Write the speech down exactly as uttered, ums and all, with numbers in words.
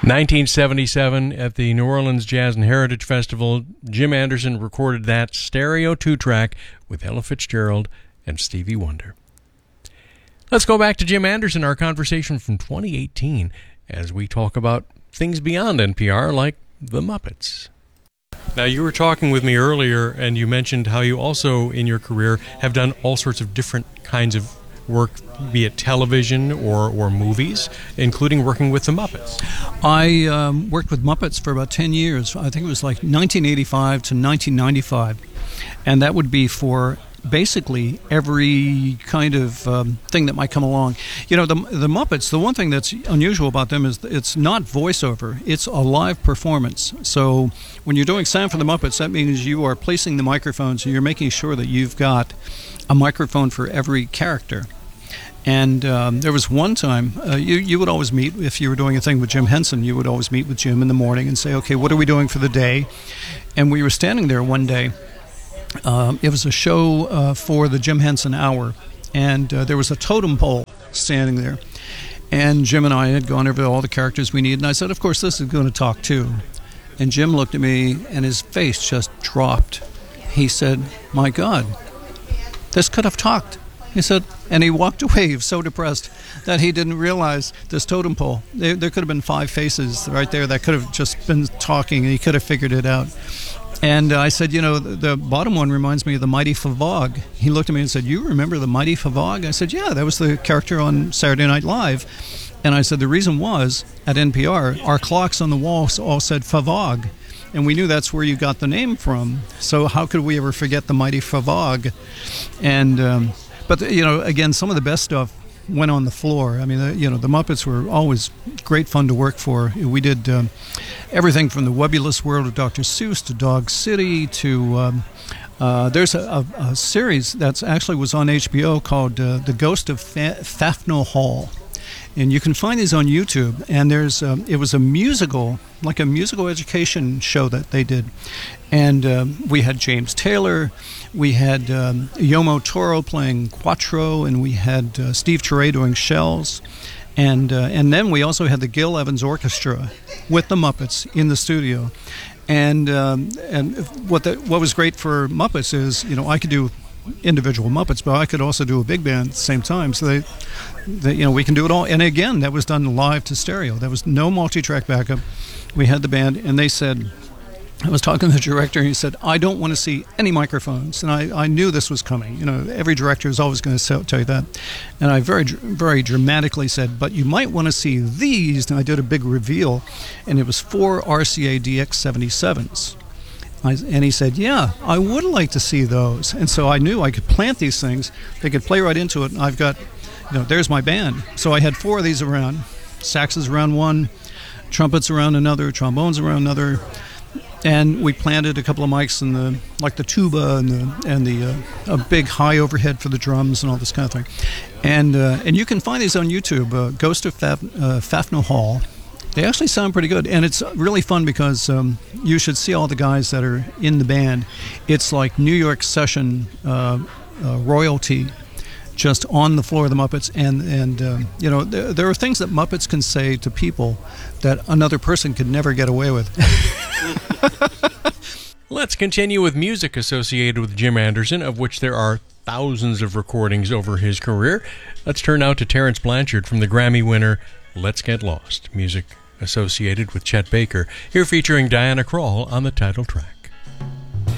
nineteen seventy-seven, at the New Orleans Jazz and Heritage Festival, Jim Anderson recorded that stereo two-track with Ella Fitzgerald and Stevie Wonder. Let's go back to Jim Anderson, our conversation from twenty eighteen, as we talk about things beyond N P R, like the Muppets. Now, you were talking with me earlier, and you mentioned how you also, in your career, have done all sorts of different kinds of work, be it television or, or movies, including working with the Muppets. I um, worked with Muppets for about ten years. I think it was like nineteen eighty-five to nineteen ninety-five. And that would be for basically every kind of um, thing that might come along. You know, the the Muppets, the one thing that's unusual about them is it's not voiceover. It's a live performance. So when you're doing sound for the Muppets, that means you are placing the microphones and you're making sure that you've got a microphone for every character. And um, there was one time, uh, you, you would always meet, if you were doing a thing with Jim Henson, you would always meet with Jim in the morning and say, okay, what are we doing for the day? And we were standing there one day. Um, it was a show uh, for the Jim Henson Hour, and uh, there was a totem pole standing there. And Jim and I had gone over all the characters we needed, and I said, of course, this is going to talk too. And Jim looked at me, and his face just dropped. He said, my God, this could have talked. He said, and he walked away so depressed that he didn't realize this totem pole. There, there could have been five faces right there that could have just been talking, and he could have figured it out. And uh, I said, you know, the, the bottom one reminds me of the Mighty Favog. He looked at me and said, you remember the Mighty Favog? I said, yeah, that was the character on Saturday Night Live. And I said, the reason was, at N P R, our clocks on the walls all said Favog. And we knew that's where you got the name from. So how could we ever forget the Mighty Favog? And... Um, But, you know, again, some of the best stuff went on the floor. I mean, the, you know, the Muppets were always great fun to work for. We did um, everything from the Webulous World of Doctor Seuss to Dog City to... Um, uh, there's a, a, a series that actually was on H B O called uh, The Ghost of Fa- Fafnel Hall. And you can find these on YouTube. And there's um, it was a musical, like a musical education show that they did. And um, we had James Taylor, we had um, Yomo Toro playing Quattro, and we had uh, Steve Turre doing Shells. And uh, and then we also had the Gil Evans Orchestra with the Muppets in the studio. And um, and what the, what was great for Muppets is, you know, I could do individual Muppets, but I could also do a big band at the same time. So they, they, you know, we can do it all. And again, that was done live to stereo. There was no multi-track backup. We had the band, and they said, I was talking to the director, and he said, I don't want to see any microphones. And I, I knew this was coming. You know, every director is always going to tell you that. And I very, very dramatically said, but you might want to see these. And I did a big reveal, and it was four R C A D X seventy-sevens. I, and he said, yeah, I would like to see those. And so I knew I could plant these things. They could play right into it. And I've got, you know, there's my band. So I had four of these around. Saxes around one, trumpets around another, trombones around another. And we planted a couple of mics in the, like the tuba and the, and the uh, a big high overhead for the drums and all this kind of thing. And uh, and you can find these on YouTube, uh, Ghost of Faf, uh, Fafnel Hall. They actually sound pretty good, and it's really fun because um, you should see all the guys that are in the band. It's like New York session uh, uh, royalty, just on the floor of the Muppets. And, and um, you know, there, there are things that Muppets can say to people that another person could never get away with. Let's continue with music associated with Jim Anderson, of which there are thousands of recordings over his career. Let's turn now to Terence Blanchard from the Grammy winner Let's Get Lost, music associated with Chet Baker, here featuring Diana Krall on the title track.